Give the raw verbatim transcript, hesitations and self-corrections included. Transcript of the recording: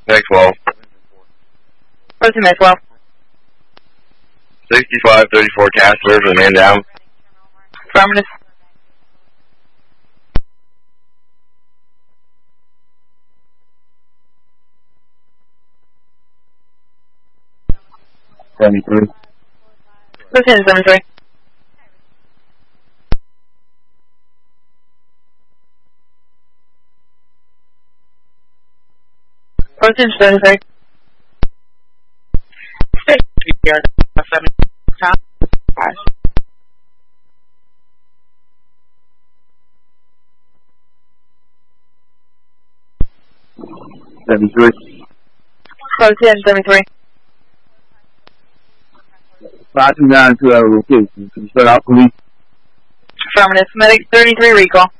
Next twelve. Proceed, Med twelve. sixty-five thirty-four Casper for the man down. Affirmative. seventy-three. Lieutenant seventy-three. Lieutenant seventy-three. seventy-three. Lieutenant seventy-three. five two nine two out of location. Can you start out, please? Affirmative. Medic thirty-three recall.